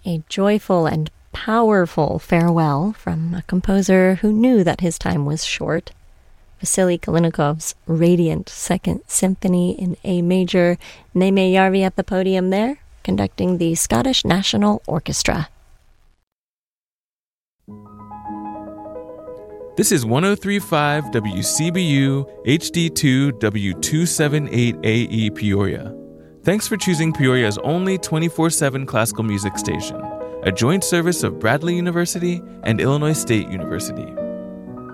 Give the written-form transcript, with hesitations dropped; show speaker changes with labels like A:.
A: a joyful and powerful farewell from a composer who knew that his time was short. Vasily Kalinikov's radiant Second Symphony in A major. Neeme Järvi at the podium there, conducting the Scottish National Orchestra.
B: This is 103.5 WCBU HD2 W278AE Peoria. Thanks for choosing Peoria's only 24/7 classical music station, a joint service of Bradley University and Illinois State University.